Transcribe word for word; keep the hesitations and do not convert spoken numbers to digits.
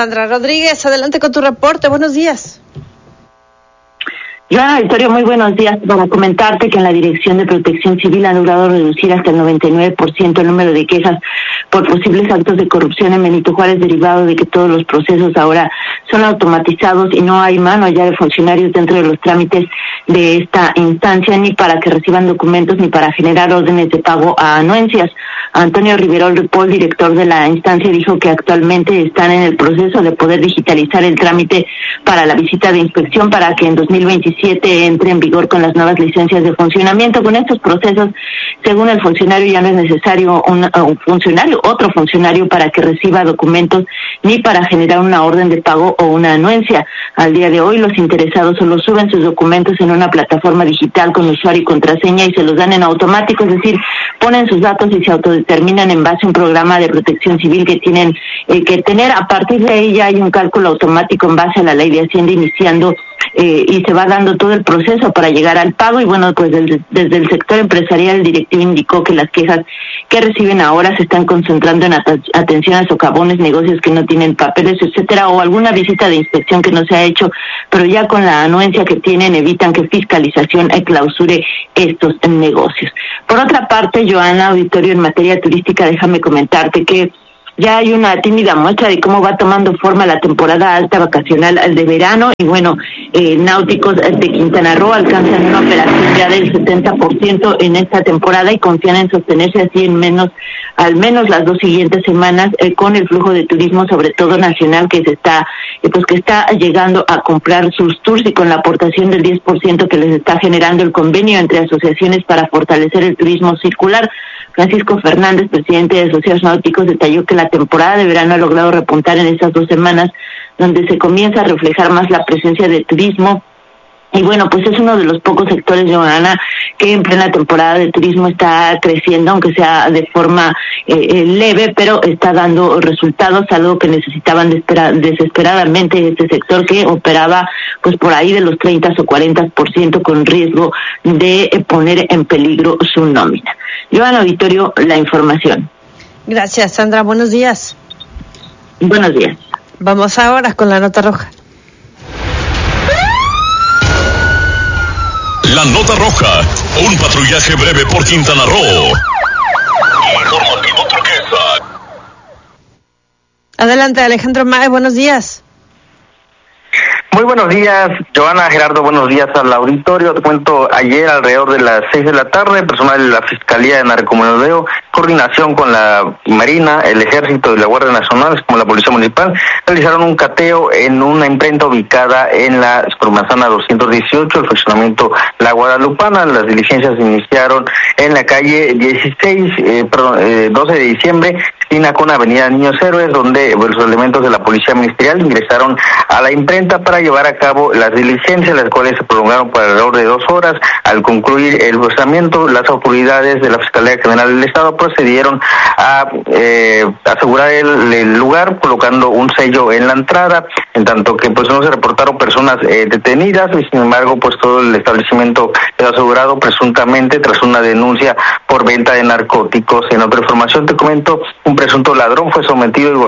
Sandra Rodríguez, adelante con tu reporte. Buenos días. Joana Victoria, muy buenos días. Para comentarte que en la Dirección de Protección Civil han logrado reducir hasta el noventa y nueve por ciento el número de quejas por posibles actos de corrupción en Benito Juárez, derivado de que todos los procesos ahora son automatizados y no hay mano ya de funcionarios dentro de los trámites de esta instancia, ni para que reciban documentos ni para generar órdenes de pago a anuencias. Antonio Riverol Ripoll, director de la instancia, dijo que actualmente están en el proceso de poder digitalizar el trámite para la visita de inspección para que en dos mil veintisiete entre en vigor con las nuevas licencias de funcionamiento. Con estos procesos, según el funcionario, ya no es necesario un, un funcionario, otro funcionario para que reciba documentos ni para generar una orden de pago o una anuencia. Al día de hoy, los interesados solo suben sus documentos en una plataforma digital con usuario y contraseña y se los dan en automático, es decir, ponen sus datos y se autodeterminan en base a un programa de protección civil que tienen eh, que tener. A partir de ahí ya hay un cálculo automático en base a la ley de Hacienda iniciando eh, y se va dando todo el proceso para llegar al pago. Y bueno, pues desde, desde el sector empresarial, el directivo indicó que las quejas que reciben ahora se están concentrando en at- atención a socavones, negocios que no tienen papeles, etcétera, o alguna visita de inspección que no se ha hecho, pero ya con la anuencia que tienen evitan que fiscalización clausure estos negocios. Por otra parte, Joana Auditorio, en materia turística, déjame comentarte que ya hay una tímida muestra de cómo va tomando forma la temporada alta vacacional de verano y bueno, eh, náuticos de Quintana Roo alcanzan una operación ya del setenta por ciento en esta temporada y confían en sostenerse así en menos, al menos las dos siguientes semanas eh, con el flujo de turismo, sobre todo nacional, que se está, eh, pues que está llegando a comprar sus tours y con la aportación del diez por ciento que les está generando el convenio entre asociaciones para fortalecer el turismo circular. Francisco Fernández, presidente de Socios Náuticos, detalló que la temporada de verano ha logrado repuntar en estas dos semanas, donde se comienza a reflejar más la presencia de turismo. Y bueno, pues es uno de los pocos sectores, Joana, que en plena temporada de turismo está creciendo, aunque sea de forma eh, leve, pero está dando resultados, algo que necesitaban desesperadamente este sector que operaba pues por ahí de los treinta o cuarenta por ciento con riesgo de eh, poner en peligro su nómina. Joana Auditorio, la información. Gracias, Sandra. Buenos días. Buenos días. Vamos ahora con la nota roja. La nota roja, un patrullaje breve por Quintana Roo. Informativo Turquesa. Adelante, Alejandro Mae, buenos días. Muy buenos días, Joana, Gerardo, buenos días al auditorio. Te cuento, ayer alrededor de las seis de la tarde, personal de la Fiscalía de Narcomenudeo, coordinación con la Marina, el Ejército y la Guardia Nacional, como la Policía Municipal, realizaron un cateo en una imprenta ubicada en la Manzana doscientos dieciocho, el fraccionamiento La Guadalupana. Las diligencias se iniciaron en la calle dieciséis, eh, perdón, eh, doce de diciembre, esquina con Avenida Niños Héroes, donde pues, los elementos de la Policía Ministerial ingresaron a la imprenta para llevar a cabo las diligencias, las cuales se prolongaron por alrededor de dos horas. Al concluir el procesamiento, las autoridades de la Fiscalía General del Estado procedieron a eh, asegurar el, el lugar colocando un sello en la entrada, en tanto que pues no se reportaron personas eh, detenidas y sin embargo pues todo el establecimiento quedó asegurado presuntamente tras una denuncia por venta de narcóticos. En otra información te comento, un presunto ladrón fue sometido y